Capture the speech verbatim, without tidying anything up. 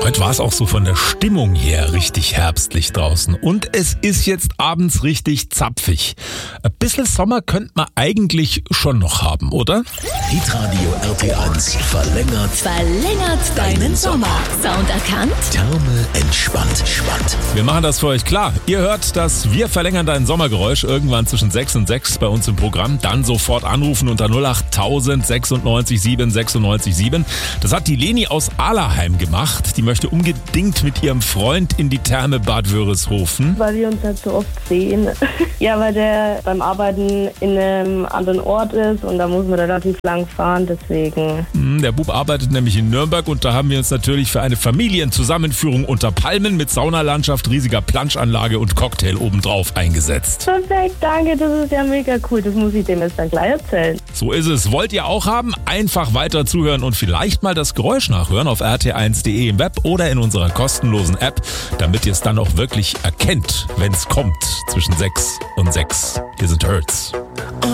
Heute war es auch so von der Stimmung her richtig herbstlich draußen. Und es ist jetzt abends richtig zapfig. Ein bisschen Sommer könnte man eigentlich schon noch haben, oder? Hitradio R T eins verlängert. Verlängert deinen Sommer. Sound erkannt? Therme entspannt. Spannt. Wir machen das für euch klar. Ihr hört das Wir verlängern dein Sommergeräusch irgendwann zwischen sechs und sechs bei uns im Programm. Dann sofort anrufen unter null acht tausend sechsundneunzig sieben sechsundneunzig sieben. Das hat die Leni aus Ahlerheim gemacht. Die möchte unbedingt mit ihrem Freund in die Therme Bad Wörishofen. Weil wir uns halt so oft sehen. Ja, weil der beim Arbeiten in einem anderen Ort ist und da muss man relativ lang fahren, deswegen. Der Bub arbeitet nämlich in Nürnberg und da haben wir uns natürlich für eine Familienzusammenführung unter Palmen mit Saunalandschaft, riesiger Planschanlage und Cocktail obendrauf eingesetzt. Perfekt, danke, das ist ja mega cool. Das muss ich dem jetzt dann gleich erzählen. So ist es. Wollt ihr auch haben? Einfach weiter zuhören und vielleicht mal das Geräusch nachhören auf r t eins punkt d e im Web oder in unserer kostenlosen App, damit ihr es dann auch wirklich erkennt, wenn es kommt zwischen sechs und sechs. Hier sind Hurts.